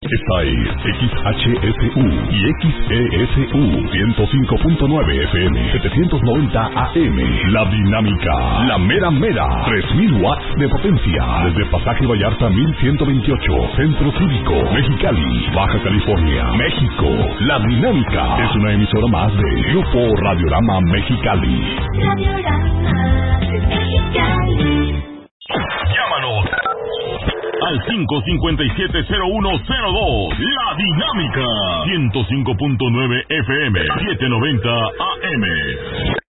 Esta es XHSU y XESU 105.9 FM 790 AM. La Dinámica, la mera mera, 3000 watts de potencia. Desde Pasaje Vallarta 1128, Centro Cívico, Mexicali, Baja California, México. La Dinámica es una emisora más de Grupo Radiorama Mexicali. Radiorama Mexicali. Llámanos al 557-0102. La Dinámica 105.9 FM 790 AM.